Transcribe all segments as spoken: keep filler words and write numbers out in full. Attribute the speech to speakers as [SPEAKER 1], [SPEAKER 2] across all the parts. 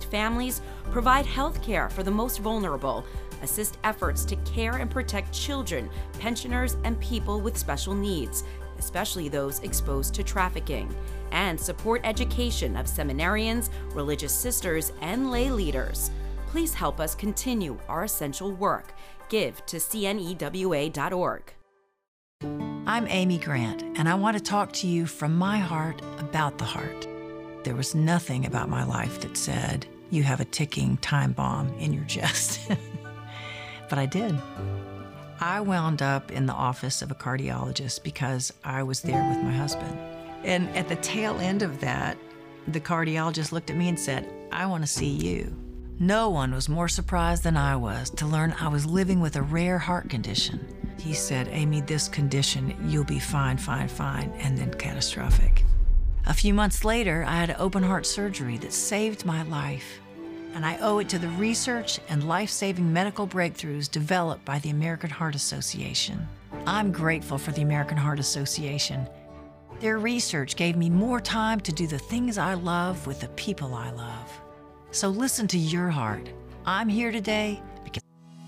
[SPEAKER 1] families, provide health care for the most vulnerable, assist efforts to care and protect children, pensioners, and people with special needs, especially those exposed to trafficking, and support education of seminarians, religious sisters, and lay leaders. Please help us continue our essential work. Give to C N E W A dot org.
[SPEAKER 2] I'm Amy Grant, and I want to talk to you from my heart about the heart. There was nothing about my life that said, you have a ticking time bomb in your chest. But I did. I wound up in the office of a cardiologist because I was there with my husband. And at the tail end of that, the cardiologist looked at me and said, I want to see you. No one was more surprised than I was to learn I was living with a rare heart condition. He said, Amy, this condition, you'll be fine, fine, fine, and then catastrophic. A few months later, I had open heart surgery that saved my life. And I owe it to the research and life-saving medical breakthroughs developed by the American Heart Association. I'm grateful for the American Heart Association. Their research gave me more time to do the things I love with the people I love. So listen to your heart. I'm here today because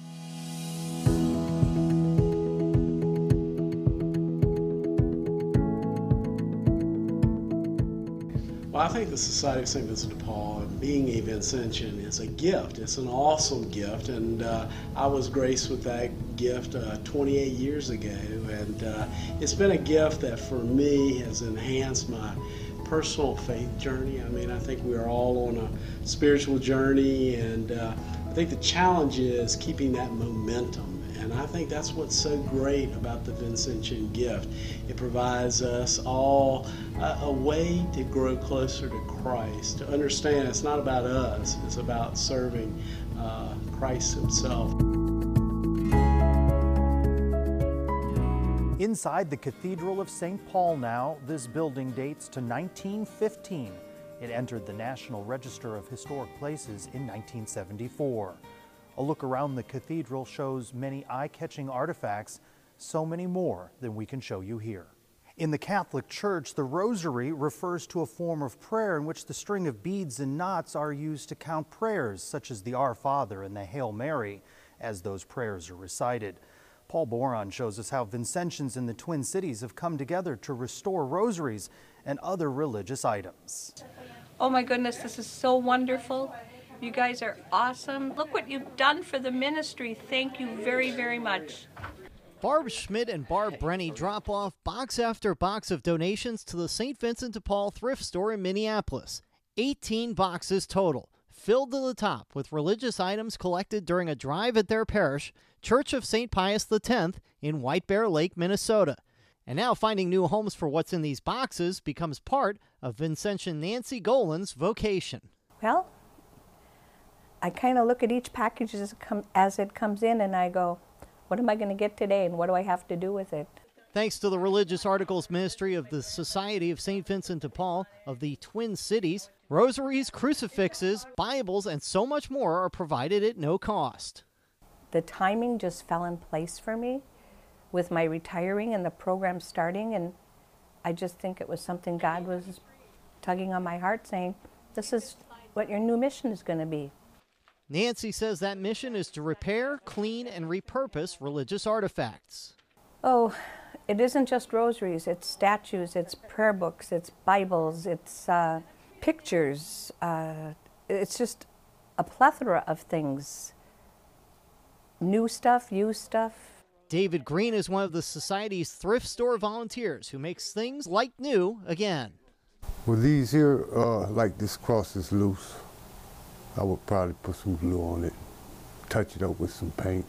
[SPEAKER 3] Well, I think the Society of Saint Vincent de Paul, being a Vincentian, is a gift. It's an awesome gift, and uh, I was graced with that gift uh, twenty-eight years ago, and uh, it's been a gift that for me has enhanced my personal faith journey. I mean, I think we're all on a spiritual journey, and uh, I think the challenge is keeping that momentum. And I think that's what's so great about the Vincentian gift. It provides us all a, a way to grow closer to Christ, to understand it's not about us, it's about serving uh, Christ himself.
[SPEAKER 4] Inside the Cathedral of Saint Paul now, this building dates to nineteen fifteen. It entered the National Register of Historic Places in nineteen seventy-four. A look around the cathedral shows many eye-catching artifacts, so many more than we can show you here. In the Catholic Church, the rosary refers to a form of prayer in which the string of beads and knots are used to count prayers, such as the Our Father and the Hail Mary, as those prayers are recited. Paul Boron shows us how Vincentians in the Twin Cities have come together to restore rosaries and other religious items.
[SPEAKER 5] Oh my goodness, this is so wonderful. You guys are awesome. Look what you've done for the ministry. Thank you very, very much.
[SPEAKER 6] Barb Schmidt and Barb Brenny drop off box after box of donations to the Saint Vincent de Paul thrift store in Minneapolis. eighteen boxes total, filled to the top with religious items collected during a drive at their parish, Church of Saint Pius the tenth in White Bear Lake, Minnesota. And now finding new homes for what's in these boxes becomes part of Vincentian Nancy Golan's vocation.
[SPEAKER 7] Well, I kind of look at each package as it, come, as it comes in and I go, what am I going to get today and what do I have to do with it?
[SPEAKER 6] Thanks to the Religious Articles Ministry of the Society of Saint Vincent de Paul of the Twin Cities, rosaries, crucifixes, Bibles, and so much more are provided at no cost.
[SPEAKER 7] The timing just fell in place for me with my retiring and the program starting, and I just think it was something God was tugging on my heart saying, this is what your new mission is going to be.
[SPEAKER 6] Nancy says that mission is to repair, clean, and repurpose religious artifacts.
[SPEAKER 7] Oh, it isn't just rosaries, it's statues, it's prayer books, it's Bibles, it's uh, pictures. Uh, it's just a plethora of things. New stuff, used stuff.
[SPEAKER 6] David Green is one of the Society's thrift store volunteers who makes things like new again.
[SPEAKER 8] Well, these here, uh, like this cross is loose. I would probably put some glue on it, touch it up with some paint.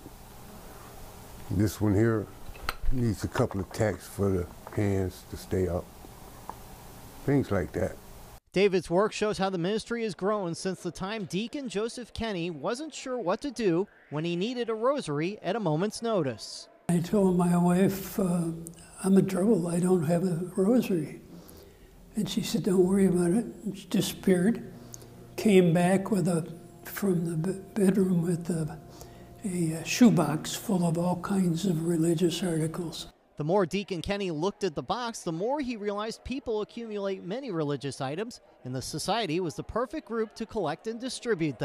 [SPEAKER 8] This one here needs a couple of tacks for the hands to stay up. Things like that.
[SPEAKER 6] David's work shows how the ministry has grown since the time Deacon Joseph Kenny wasn't sure what to do when he needed a rosary at a moment's notice.
[SPEAKER 9] I told my wife, uh, I'm in trouble, I don't have a rosary. And she said, don't worry about it. And she disappeared. Came back with a, from the bedroom with a, a shoebox full of all kinds of religious articles.
[SPEAKER 6] The more Deacon Kenny looked at the box, the more he realized people accumulate many religious items, and the society was the perfect group to collect and distribute them.